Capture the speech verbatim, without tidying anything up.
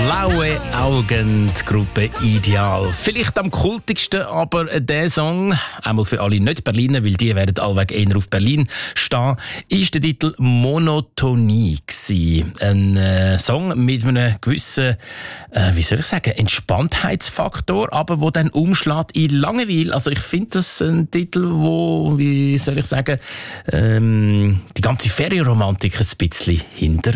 Blaue Augen, die Gruppe Ideal. Vielleicht am kultigsten, aber der Song, einmal für alle Nicht-Berliner, weil die werden allweg eher auf Berlin stehen, ist der Titel «Monotonie» gewesen. Ein äh, Song mit einem gewissen, äh, wie soll ich sagen, Entspanntheitsfaktor, aber wo dann umschlägt in Langeweile. Also ich finde das ein Titel, wo, wie soll ich sagen, ähm, die ganze Ferienromantik ein bisschen hinter